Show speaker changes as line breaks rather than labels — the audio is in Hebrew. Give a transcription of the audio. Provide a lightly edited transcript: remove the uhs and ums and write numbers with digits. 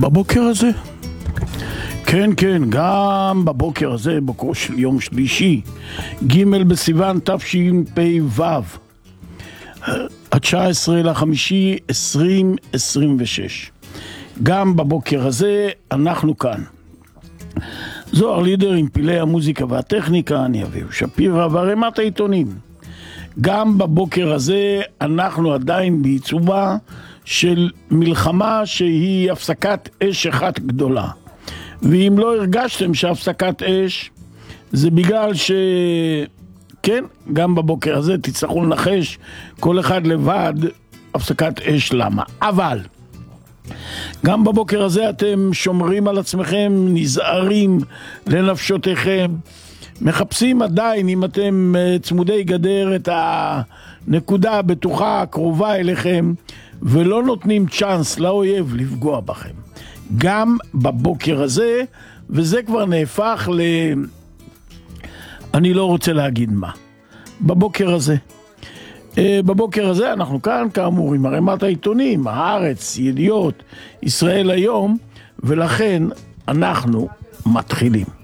בבוקר הזה, כן, גם בבוקר הזה, בוקרו של יום שלישי, ג' בסיוון תשפ"ו, 19/5/2026. גם בבוקר הזה אנחנו כאן. זוהר לידר עם פילי המוזיקה והטכניקה, אני אביב שפירא וערימת העיתונים. גם בבוקר הזה אנחנו עדיין בעיצומה של מלחמה שהיא הפסקת אש אחת גדולה. ואם לא הרגשתם שהפסקת אש, זה בגלל כן, גם בבוקר הזה תצטרכו לנחש כל אחד לבד הפסקת אש למה. אבל גם בבוקר הזה אתם שומרים על עצמכם, נזהרים לנפשותיכם, מחפשים עדיין, אם אתם צמודי גדר, את הנקודה הבטוחה הקרובה אליכם, ולא נותנים צ'אנס לאויב לפגוע בכם. גם בבוקר הזה, וזה כבר נהפך אני לא רוצה להגיד מה. בבוקר הזה. בבוקר הזה אנחנו כאן, כאמור, עם ערימת העיתונים, הארץ, ידיעות, ישראל היום, ולכן אנחנו מתחילים.